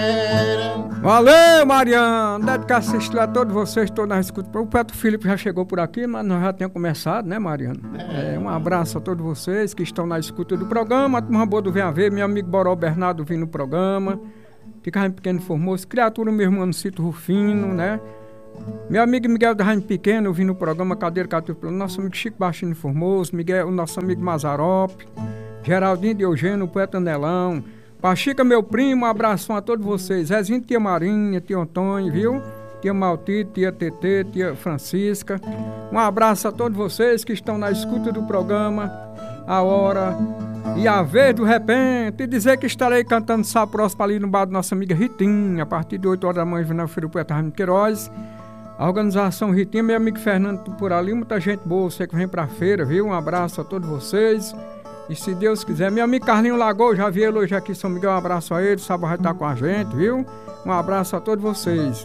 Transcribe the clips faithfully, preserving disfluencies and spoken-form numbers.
Valeu, Mariano! Dedicação a todos vocês, estou na escuta. O Petro Filipe já chegou por aqui, mas nós já tínhamos começado, né, Mariano? É, um abraço a todos vocês que estão na escuta do programa. A turma boa do Vem a Ver, meu amigo Boró Bernardo vindo no programa. Fica Rainha Pequeno Formoso, criatura meu irmão no Sítio Rufino, né? Meu amigo Miguel da Rainha Pequeno vindo no programa Cadeira Cadeira, nosso amigo Chico Baixinho Formoso, Miguel, o nosso amigo Mazarope, Geraldinho de Eugênio, o poeta Nelão. Pachica, meu primo, um abração a todos vocês. Zezinho, tia Marinha, tia Antônio, viu? Tia Maltito, tia Tetê, tia Francisca. Um abraço a todos vocês que estão na escuta do programa, a hora e a vez do repente. E dizer que estarei cantando Sapróximo ali no bar da nossa amiga Ritinha, a partir de oito horas da manhã, na Feira do Poeta Raimundo Queiroz. A organização Ritinha, meu amigo Fernando por ali, muita gente boa, você que vem pra feira, viu? Um abraço a todos vocês. E se Deus quiser, meu amigo Carlinho Lagoa, já vi ele hoje aqui em São Miguel, um abraço a ele, sábado vai estar com a gente, viu? Um abraço a todos vocês.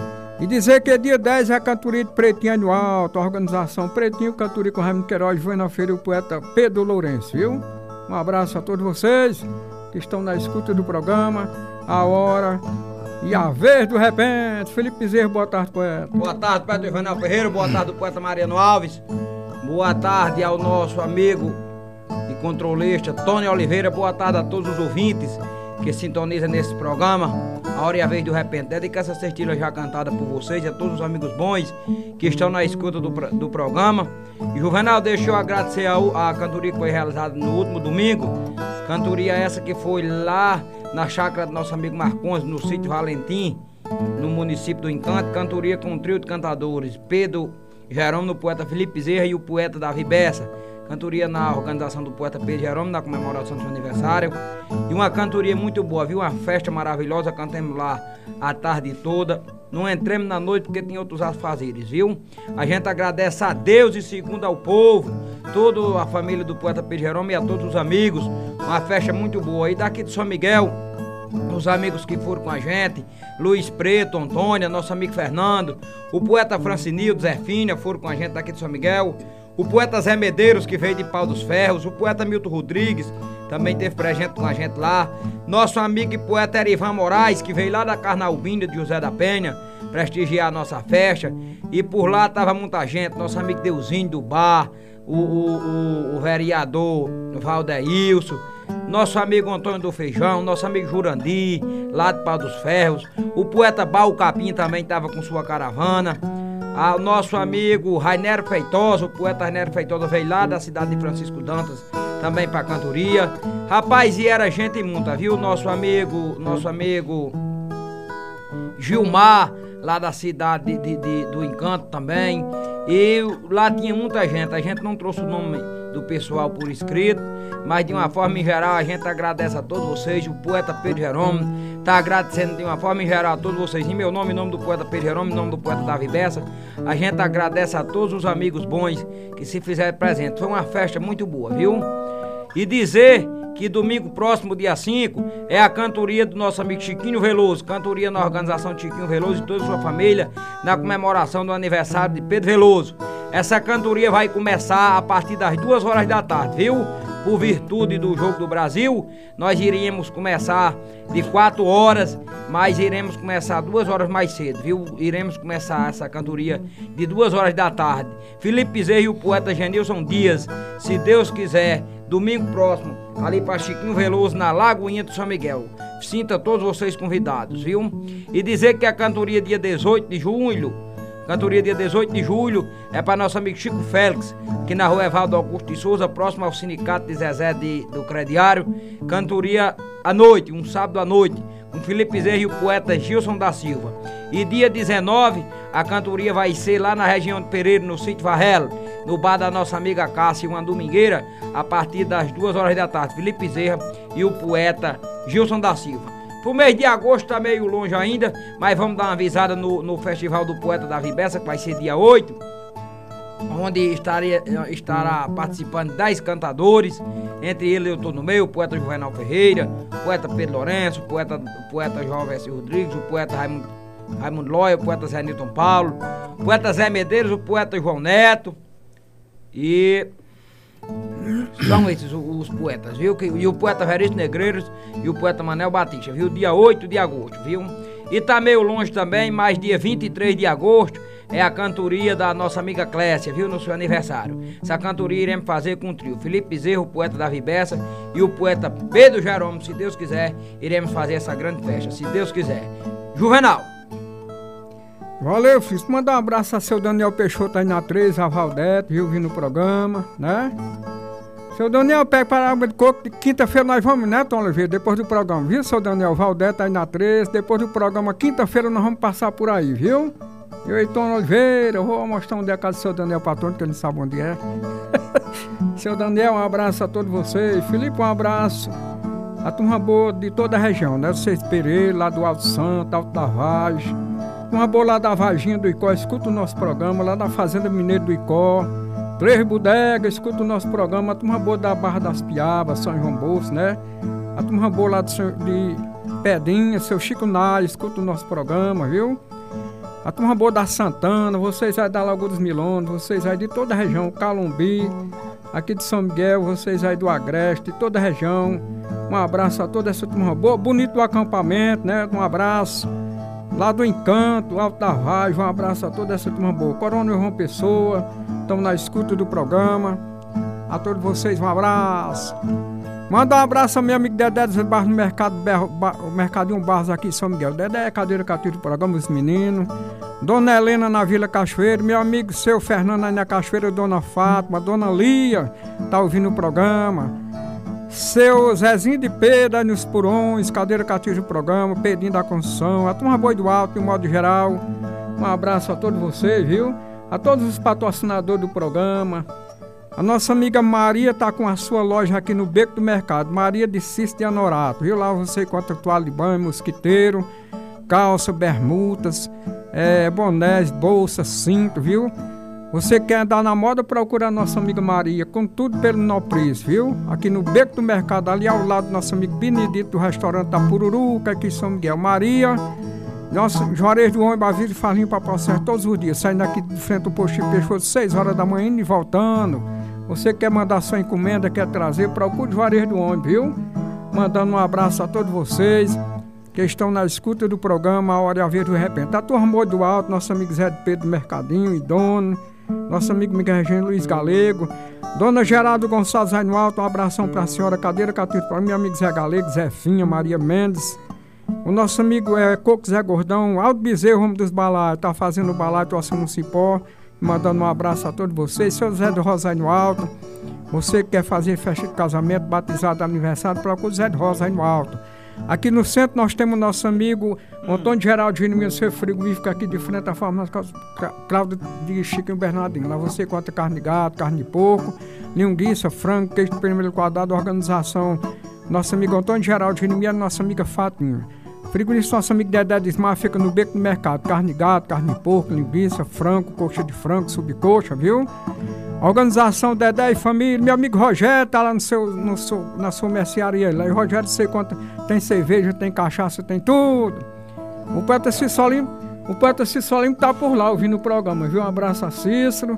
E dizer que dia dez é a cantoria de Pretinho no Alto, a organização Pretinho, cantoria com Raimundo Queiroz, vai na feira o poeta Pedro Lourenço, viu? Um abraço a todos vocês que estão na escuta do programa, a hora e a vez do repente. Felipe Bezerra, boa tarde, poeta. Boa tarde, poeta Ivanel Ferreira, boa tarde, poeta Mariano Alves. Boa tarde ao nosso amigo e controlista Tony Oliveira, boa tarde a todos os ouvintes que sintonizam nesse programa, a hora e a vez do repente. Dedica essa cestilha já cantada por vocês e a todos os amigos bons que estão na escuta do, do programa. E Juvenal, deixa eu agradecer a, a cantoria que foi realizada no último domingo, cantoria essa que foi lá na chácara do nosso amigo Marcondes, no sítio Valentim, no município do Encanto, cantoria com um trio de cantadores, Pedro Jerônimo, o poeta Felipe Bezerra e o poeta Davi Bessa. Cantoria na organização do poeta Pedro Jerônimo, na comemoração do seu aniversário. E uma cantoria muito boa, viu? Uma festa maravilhosa, cantamos lá a tarde toda. Não entremos na noite porque tinha outros afazeres, viu? A gente agradece a Deus e segundo ao povo, toda a família do poeta Pedro Jerônimo e a todos os amigos. Uma festa muito boa. E daqui de São Miguel, os amigos que foram com a gente, Luiz Preto, Antônia, nosso amigo Fernando, o poeta Francinildo, Zé Fina, foram com a gente daqui de São Miguel. O poeta Zé Medeiros, que veio de Pau dos Ferros, o poeta Milton Rodrigues, também teve presente com a gente lá. Nosso amigo e poeta Erivan Moraes, que veio lá da Carnaubinha de José da Penha, prestigiar a nossa festa. E por lá tava muita gente, nosso amigo Deusinho do Bar, o, o, o, o vereador Valdeilson, nosso amigo Antônio do Feijão, nosso amigo Jurandir, lá de Pau dos Ferros. O poeta Baú Capim também estava com sua caravana. Ah, o nosso amigo Rainero Feitosa, o poeta Rainero Feitosa veio lá da cidade de Francisco Dantas, também pra cantoria. Rapaz, e era gente muita, viu? Nosso amigo, nosso amigo Gilmar, lá da cidade de, de, de, do Encanto também. E lá tinha muita gente, a gente não trouxe o nome do pessoal por escrito, mas de uma forma em geral a gente agradece a todos vocês. O poeta Pedro Jerônimo tá agradecendo de uma forma em geral a todos vocês, em meu nome, em nome do poeta Pedro Jerônimo, em nome do poeta Davi Bessa. A gente agradece a todos os amigos bons que se fizeram presente. Foi uma festa muito boa, viu? E dizer que domingo próximo, dia cinco, é a cantoria do nosso amigo Chiquinho Veloso, cantoria na organização de Chiquinho Veloso e toda a sua família, na comemoração do aniversário de Pedro Veloso. Essa cantoria vai começar a partir das duas horas da tarde, viu? Por virtude do Jogo do Brasil, nós iríamos começar de quatro horas, mas iremos começar duas horas mais cedo, viu? Iremos começar essa cantoria de duas horas da tarde. Felipe Bezerra e o poeta Genilson Dias, se Deus quiser, domingo próximo, ali para Chiquinho Veloso, na Lagoinha do São Miguel. Sinta todos vocês convidados, viu? E dizer que a cantoria dia dezoito de julho, cantoria dia dezoito de julho, é para nosso amigo Chico Félix, que na rua Evaldo Augusto de Souza, próximo ao sindicato de Zezé de, do Crediário. Cantoria à noite, um sábado à noite, com Felipe Bezerra e o poeta Gilson da Silva. E dia dezenove, a cantoria vai ser lá na região de Pereira, no sítio Varrelo, no bar da nossa amiga Cássia, uma domingueira, a partir das duas horas da tarde. Felipe Bezerra e o poeta Gilson da Silva. Pro mês de agosto tá meio longe ainda, mas vamos dar uma avisada no, no Festival do Poeta Davi Bessa, que vai ser dia oito, onde estaria, estará participando dez cantadores, entre eles eu tô no meio, o poeta Juvenal Ferreira, o poeta Pedro Lourenço, o poeta, o poeta João Vessi Rodrigues, o poeta Raimundo, Raimundo Loia, o poeta Zé Nilton Paulo, o poeta Zé Medeiros, o poeta João Neto, e São esses os, os poetas, viu? E o poeta Veríssimo Negreiros e o poeta Manel Batista, viu? Dia oito de agosto, viu? E tá meio longe também, mas dia vinte e três de agosto é a cantoria da nossa amiga Clécia, viu? No seu aniversário. Essa cantoria iremos fazer com o trio Felipe Bezerro, o poeta Davi Bessa, e o poeta Pedro Jerônimo, se Deus quiser, iremos fazer essa grande festa, se Deus quiser. Juvenal! Valeu, filho. Mandar um abraço a seu Daniel Peixoto aí na treze, a Valdete, viu? Vindo no programa, né? Seu Daniel, pega para a água de coco. Quinta-feira nós vamos, né, Tom Oliveira? Depois do programa, viu, seu Daniel? Valdete aí na treze. Depois do programa, quinta-feira nós vamos passar por aí, viu? Eu e Tom Oliveira, eu vou mostrar onde é a casa do seu Daniel Patrônio, que ele não sabe onde é. Seu Daniel, um abraço a todos vocês. Felipe, um abraço. A turma boa de toda a região, né? Vocês Pereira, lá do Alto Santo, Alto da Vagem. Uma boa lá da Varginha do Icó, escuta o nosso programa, lá da Fazenda Mineiro do Icó. Três Bodegas, escuta o nosso programa. A turma boa da Barra das Piabas, São João Bolso, né? A turma boa lá de, de Pedrinha, seu Chico Nai, escuta o nosso programa, viu? A turma boa da Santana, vocês aí da Lagoa dos Milonos, vocês aí de toda a região, Calumbi, aqui de São Miguel, vocês aí do Agreste, de toda a região. Um abraço a toda essa turma boa. Bonito o acampamento, né? Um abraço. Lá do Encanto, Alto da Vagem, um abraço a toda essa turma boa. Coronel João Pessoa, estamos na escuta do programa. A todos vocês, um abraço. Manda um abraço ao meu amigo Dedé dos Barros no mercado, o Mercadinho Barros aqui em São Miguel. Dedé é cadeira cativa do programa, os meninos. Dona Helena na Vila Cachoeira, meu amigo seu Fernando aí na Cachoeira, Dona Fátima, Dona Lia, tá ouvindo o programa. Seu Zezinho de Pedro aí nos Purões, cadeira cativa do programa, Pedrinho da Construção, a turma Boi do Alto, de um modo geral. Um abraço a todos vocês, viu? A todos os patrocinadores do programa. A nossa amiga Maria tá com a sua loja aqui no Beco do Mercado, Maria de Cício de Anorato, viu? Lá você encontra toalha de banho, mosquiteiro, calça, bermudas, é, bonés, bolsa, cinto, viu? Você quer andar na moda, procura a nossa amiga Maria, com tudo pelo menor preço, viu? Aqui no Beco do Mercado, ali ao lado do nosso amigo Benedito, do restaurante da Pururuca, aqui em São Miguel. Maria, nosso Juarez do Homem, Basílio e Farinha para Processo todos os dias, saindo aqui de frente do posto de Peixoto, seis horas da manhã, indo e voltando. Você quer mandar sua encomenda, quer trazer, procure o Juarez do Homem, viu? Mandando um abraço a todos vocês que estão na escuta do programa A Hora e a Vez do Repente. A turma Boi do Alto, nosso amigo Zé de Pedro do Mercadinho e Dono, nosso amigo Miguel Regênio Luiz Galego, Dona Geraldo Gonçalves aí no Alto, um abração para a senhora, cadeira cativa para meu amigo Zé Galego, Zefinha, Maria Mendes, o nosso amigo é Coco Zé Gordão, Aldo Bezerro, homem dos balaios, tá fazendo o balaio, torcendo um cipó, mandando um abraço a todos vocês. Seu Zé de Rosa aí no Alto, você que quer fazer festa de casamento, batizado, aniversário, procura o Zé de Rosa aí no Alto. Aqui no centro nós temos nosso amigo Antônio Geraldo Gino, seu frigorífico aqui de frente à farmácia Cláudio de Chiquinho Bernardinho. Lá você encontra carne de gato, carne de porco, linguiça, frango, queijo de primeiro quadrado, organização. Nosso amigo Antônio Geraldo Gino e nossa amiga Fatinha. Frigorífico nosso amigo Dedé Desmar fica no Beco do Mercado. Carne de gato, carne de porco, linguiça, frango, coxa de frango, subcoxa, viu? Organização Dedé e Família, meu amigo Rogério tá lá no seu, no seu, na sua mercearia lá. E o Rogério, sei quanto tem cerveja, tem cachaça, tem tudo. O poeta Cícero, o poeta Cícero tá por lá ouvindo o programa, viu? Um abraço a Cícero.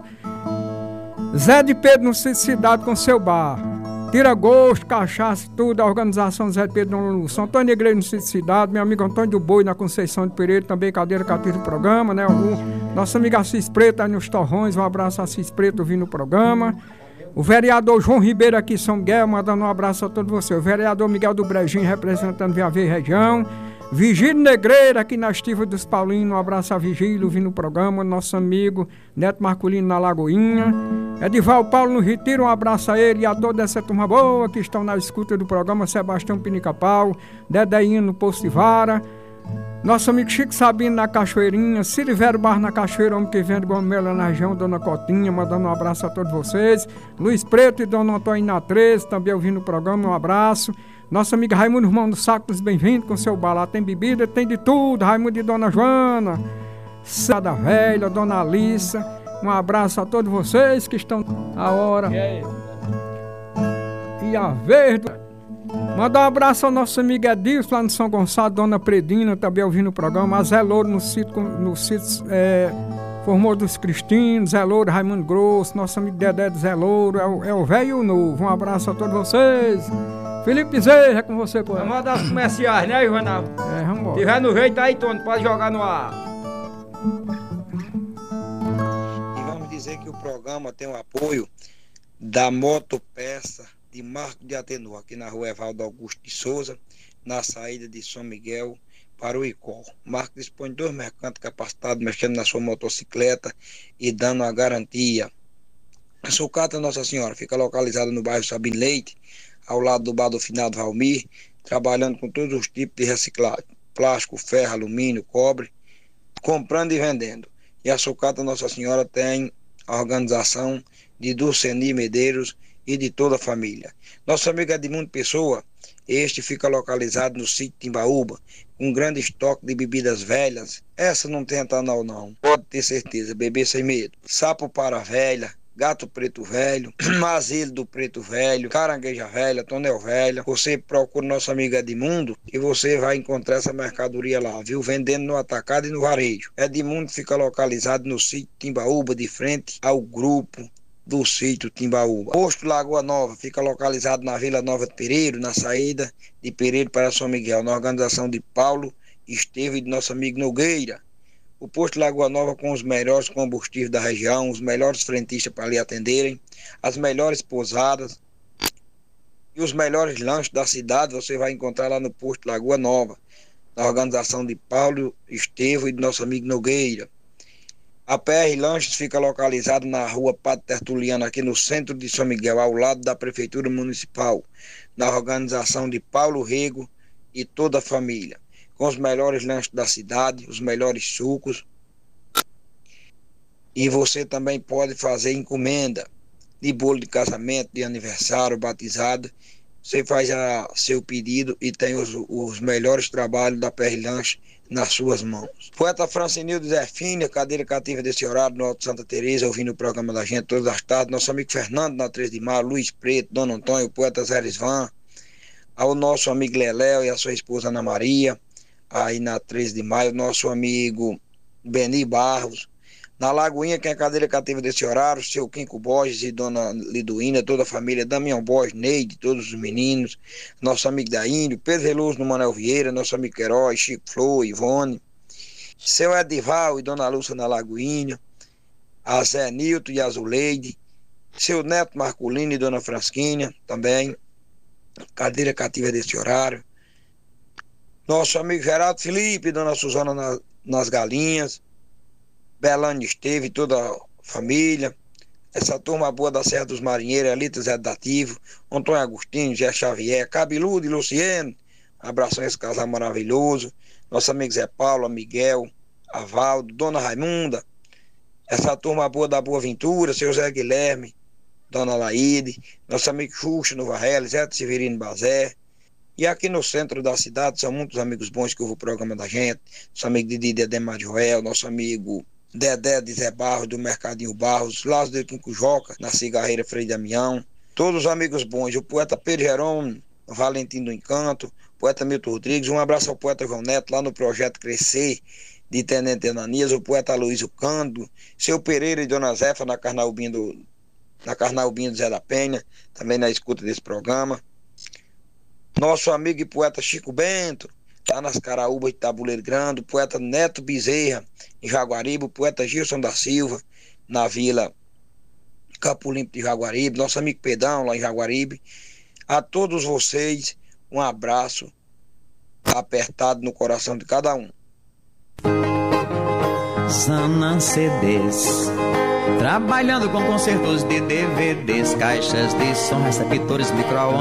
Zé de Pedro no Centro de Cidade com seu bar. Tira gosto, cachaça, tudo. A organização Zé de Pedro no São Antônio Negreiro no Centro de Cidade. Meu amigo Antônio do Boi na Conceição de Pereira, também cadeira cativa do programa, né? O nosso amigo Assis Preto aí nos Torrões, um abraço a Assis Preto ouvindo o programa. O vereador João Ribeiro aqui em São Miguel, mandando um abraço a todos vocês. O vereador Miguel do Brejinho, representando Via Verde Região. Vigílio Negreiro aqui na Estiva dos Paulinos, um abraço a Vigílio ouvindo o programa. Nosso amigo Neto Marculino na Lagoinha. Edival Paulo no Retiro, um abraço a ele e a toda essa turma boa que estão na escuta do programa. Sebastião Pinica-Pau, Dedeinho no Posto de Vara. Nosso amigo Chico Sabino na Cachoeirinha, Silvério Bar na Cachoeira, homem que vende gomela na região, Dona Cotinha, mandando um abraço a todos vocês. Luiz Preto e Dona Antônio na treze, também ouvindo o programa, um abraço. Nosso amigo Raimundo Irmão do Saco dos Bem-vindos com seu bar lá, tem bebida, tem de tudo. Raimundo e Dona Joana, Sada Velha, Dona Alissa, um abraço a todos vocês que estão a hora e a verde. Manda um abraço ao nosso amigo Edilson lá no São Gonçalo, Dona Predina, também ouvindo o programa. A Zé Louro no sítio, no sítio é, Formou dos Cristinos, Zé Louro, Raimundo Grosso, nosso amigo Dedé do Zé Louro, é o, é o velho e o novo. Um abraço a todos vocês. Felipe Bezerra, é com você, pô. Vamos das comerciais, né, Juvenal? É, vamos embora. Se tiver no jeito aí, Tony, pode jogar no ar. E vamos dizer que o programa tem o apoio da Motopeça de Marco de Atenor, aqui na rua Evaldo Augusto de Souza, na saída de São Miguel para o Icó. O Marco dispõe de dois mercantes capacitados mexendo na sua motocicleta e dando a garantia. A sucata Nossa Senhora fica localizada no bairro Sabino Leite, ao lado do bar do finado Valmir, trabalhando com todos os tipos de reciclagem, plástico, ferro, alumínio, cobre, comprando e vendendo. E a sucata Nossa Senhora tem a organização de Dulceni Medeiros e de toda a família. Nosso amigo Edmundo Pessoa, este fica localizado no sítio Timbaúba, com um grande estoque de bebidas velhas. Essa não tem etanol não, pode ter certeza, beber sem medo. Sapo para velha, gato preto velho, mazilo do preto velho, carangueja velha, tonel velha. Você procura nosso amigo Edmundo e você vai encontrar essa mercadoria lá, viu? Vendendo no atacado e no varejo. Edmundo fica localizado no sítio Timbaúba, de frente ao grupo do sítio Timbaúba. Posto Lagoa Nova fica localizado na Vila Nova de Pereiro, na saída de Pereiro para São Miguel, na organização de Paulo Esteve e de nosso amigo Nogueira. O posto Lagoa Nova com os melhores combustíveis da região, os melhores frentistas para lhe atenderem, as melhores pousadas e os melhores lanches da cidade você vai encontrar lá no posto Lagoa Nova, na organização de Paulo Esteve e de nosso amigo Nogueira. A P R Lanches fica localizado na rua Padre Tertuliano, aqui no centro de São Miguel, ao lado da Prefeitura Municipal, na organização de Paulo Rego e toda a família, com os melhores lanches da cidade, os melhores sucos. E você também pode fazer encomenda de bolo de casamento, de aniversário, batizado. Você faz a, seu pedido e tem os, os melhores trabalhos da P R Lanches nas suas mãos. Poeta Francinildo Zé Fina, cadeira cativa desse horário no Alto Santa Teresa, ouvindo o programa da gente todas as tardes. Nosso amigo Fernando na três de maio, Luiz Preto, Dona Antônio, o poeta Zé Lisvan, ao nosso amigo Leléo e a sua esposa Ana Maria, aí na três de maio, nosso amigo Beni Barros. Na Lagoinha, quem é cadeira cativa desse horário, seu Quinco Borges e Dona Liduína, toda a família, Damião Borges, Neide, todos os meninos, nosso amigo da Índio, Pedro Veloso no Manuel Vieira, nosso amigo Queiroz, Chico Flor, Ivone, seu Edival e Dona Lúcia na Lagoinha, a Zé Nilton e a Zuleide, seu Neto Marculino e Dona Fransquinha, também, cadeira cativa desse horário, nosso amigo Geraldo Felipe e Dona Suzana na, nas Galinhas, Belânio Esteve, toda a família, essa turma boa da Serra dos Marinheiros, Elita Zé Dativo, Antônio Agostinho, Zé Xavier, Cabeludo e Luciano, abração a esse casal maravilhoso, nosso amigo Zé Paulo, Miguel, Avaldo, Dona Raimunda, essa turma boa da Boa Ventura, seu Zé Guilherme, Dona Laíde, nosso amigo Xuxa no Varela, Zé Severino Bazé. E aqui no centro da cidade são muitos amigos bons que ouvem o programa da gente, nosso amigo Didi de Ademar de Joel, nosso amigo Dedé de Zé Barros, do Mercadinho Barros, Lázaro de Quinco Joca, na Cigarreira Frei Damião, todos os amigos bons, o poeta Pedro Jerônimo, Valentim do Encanto, o poeta Milton Rodrigues, um abraço ao poeta João Neto, lá no Projeto Crescer, de Tenente Ananias, o poeta Luiz Cândido, seu Pereira e Dona Zefa, na Carnaubinha do, na Carnaubinha do Zé da Penha, também na escuta desse programa. Nosso amigo e poeta Chico Bento, lá nas Caraúbas de Tabuleiro Grande, o poeta Neto Bezerra, em Jaguaribe, o poeta Gilson da Silva, na Vila Campo Limpo de Jaguaribe, nosso amigo Pedão, lá em Jaguaribe. A todos vocês, um abraço apertado no coração de cada um. Zanan C Ds, trabalhando com concertos de D V Ds, caixas de som, receptores, micro-ondas.